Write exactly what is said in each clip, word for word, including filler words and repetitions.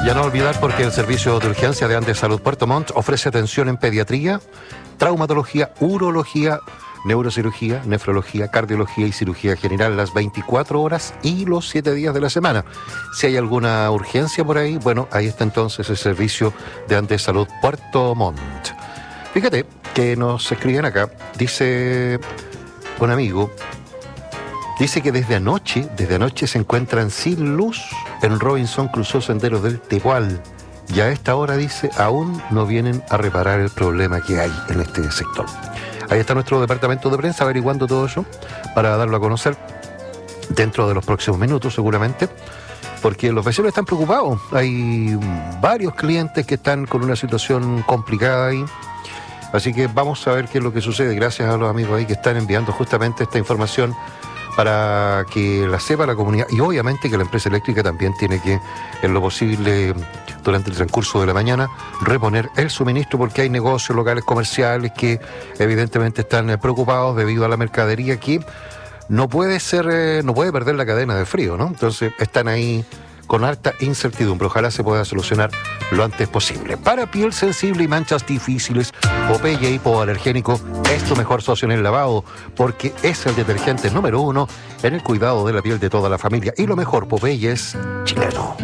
Y a no olvidar porque el servicio de urgencia de Andes Salud Puerto Montt ofrece atención en pediatría, traumatología, urología, neurocirugía, nefrología, cardiología y cirugía general las veinticuatro horas y los siete días de la semana. Si hay alguna urgencia por ahí, bueno, ahí está entonces el servicio de Andes Salud Puerto Montt. Fíjate que nos escriben acá, dice un amigo, dice que desde anoche, desde anoche se encuentran sin luz en Robinson Crusoe Senderos del Tepual. Y a esta hora, dice, aún no vienen a reparar el problema que hay en este sector. Ahí está nuestro departamento de prensa averiguando todo eso para darlo a conocer dentro de los próximos minutos seguramente, porque los vecinos están preocupados. Hay varios clientes que están con una situación complicada ahí. Así que vamos a ver qué es lo que sucede. Gracias a los amigos ahí que están enviando justamente esta información para que la sepa la comunidad, y obviamente que la empresa eléctrica también tiene que, en lo posible, durante el transcurso de la mañana, reponer el suministro, porque hay negocios locales comerciales que evidentemente están preocupados debido a la mercadería que no puede ser, eh, no puede perder la cadena de frío, ¿no? Entonces están ahí con harta incertidumbre. Ojalá se pueda solucionar lo antes posible. Para piel sensible y manchas difíciles, Popeye hipoalergénico es tu mejor socio en el lavado, porque es el detergente número uno en el cuidado de la piel de toda la familia. Y lo mejor, Popeye es chileno.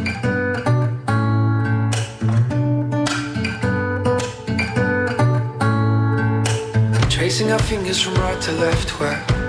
Tracing our fingers from right to left, where